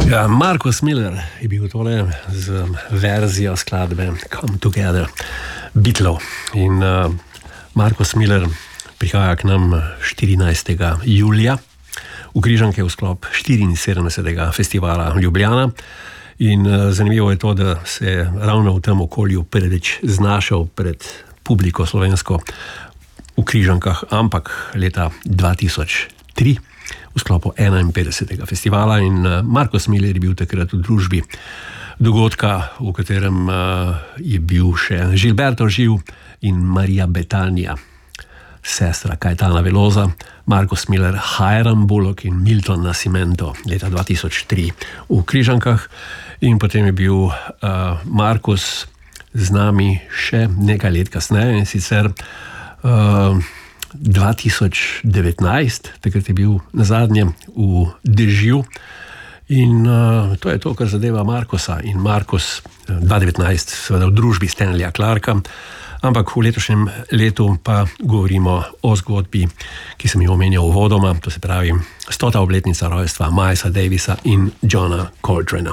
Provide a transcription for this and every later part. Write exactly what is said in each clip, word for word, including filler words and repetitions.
Ja, Marcus Miller je bil tole z verzijo skladbe Come Together Beatlov. In uh, Marcus Miller prihaja k nam štirinajstega julija v Križanke v sklop štiriinsedemdesetega festivala Ljubljana. In uh, zanimivo je to, da se je ravno v tem okolju prvič znašel pred publiko slovensko v Križankah, ampak leta dva tisoč tri v sklopu enainpetdesetega festivala. In uh, Marcus Miller je bil takrat v družbi dogodka, v katerem uh, je bil še Gilberto Gil in Maria Betania, sestra Caetana Velosa, Marcus Miller, Hiram Bullock in Milton Nascimento leta dva tisoč tri v Križankah. In potem je bil uh, Marcus z nami še nekaj let kasneje, in sicer uh, dva tisoč devetnajst, takrat je bil nazadnje v Dežju. In uh, to je to, kar zadeva Marcusa. In Marcus dva tisoč devetnajst seveda v družbi Stanleya Clarka, ampak v letošnjem letu pa govorimo o zgodbi, ki sem jo omenjal uvodoma, to se pravi stota obletnica rojstva Milesa Davisa in Johna Coltrana.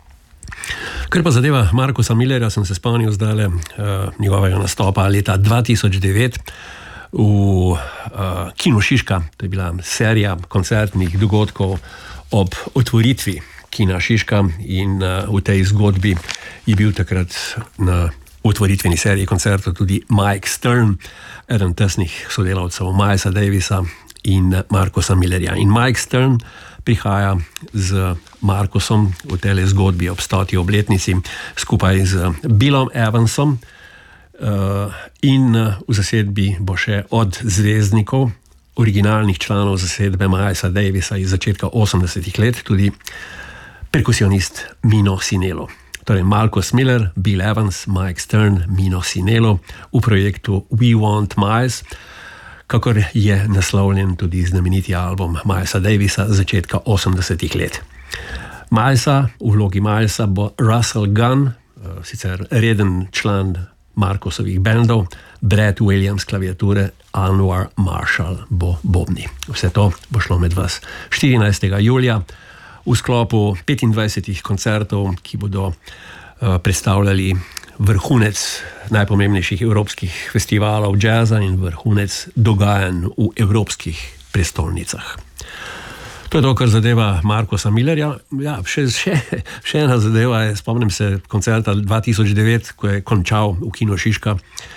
Kar pa zadeva Marcusa Millerja, sem se spomnil zdajle uh, njegovega nastopa leta dva tisoč devet v uh, Kinu Šiška. To je bila serija koncertnih dogodkov ob otvoritvi Kina Šiška in uh, v tej zgodbi je bil takrat na otvoritveni seriji koncertov tudi Mike Stern, eden tesnih sodelavcev Milesa Davisa in Marcusa Millerja. In Mike Stern prihaja z Marcusom v tej zgodbi ob stoti obletnici skupaj z Billom Evansom uh, in v zasedbi bo še od zvezdnikov, originalnih članov zasedbe Milesa Davisa iz začetka osemdesetih let, tudi perkusionist Mino Sinelo. Torej Marcus Miller, Bill Evans, Mike Stern, Mino Sinelo v projektu We Want Miles, kakor je naslovljen tudi znameniti album Milesa Davisa začetka osemdesetih let. Milesa, v vlogi Milesa bo Russell Gunn, sicer reden član Marcusovih bendov, Brad Williams klaviature, Anwar Marshall bo bobni. Vse to bo šlo med vas štirinajstega julija v sklopu petindvajsetih koncertov, ki bodo uh, predstavljali vrhunec najpomembnejših evropskih festivalov džaza in vrhunec dogajanj v evropskih prestolnicah. To je to, kar zadeva Marcusa Millerja. Ja, še, še, še ena zadeva je, spomnim se koncerta dva tisoč devet, ko je končal v Kinu Šiška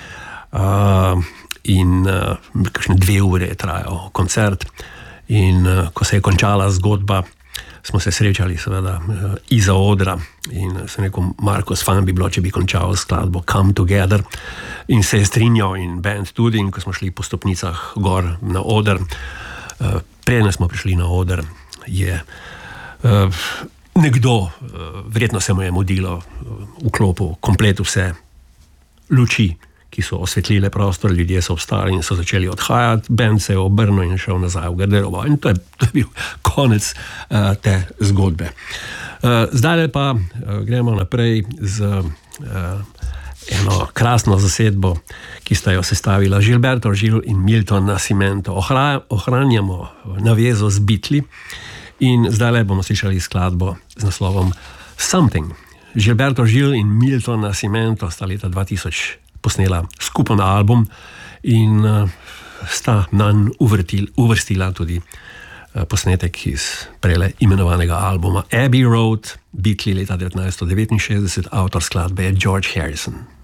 uh, in uh, kakšne dve ure je trajal koncert. In uh, ko se je končala zgodba, smo se srečali seveda iza odra in sem rekel, Marcus, fajn bi bilo, če bi končal skladbo Come Together, in se je strinjal in band tudi. In ko smo šli po stopnicah gor na oder, preden smo prišli na oder, je nekdo, verjetno se mu je mudilo, vklopil komplet vse luči, ki so osvetlile prostor, ljudje so obstali in so začeli odhajati, band se je obrnil in šel nazaj v garderobo. In to je, to je bil konec uh, te zgodbe. Uh, zdaj pa uh, gremo naprej z uh, eno krasno zasedbo, ki sta jo sestavila Gilberto Gil in Milton Nascimento. Ohra, ohranjamo navezo z Beatli in zdaj bomo slišali skladbo z naslovom Something. Gilberto Gil in Milton Nascimento sta leta dva tisoč posnela skupen album in uh, sta nanj uvrstila tudi uh, posnetek iz prele imenovanega albuma Abbey Road, Beatli leta devetnajststo devetinšestdeset, avtor skladbe je George Harrison.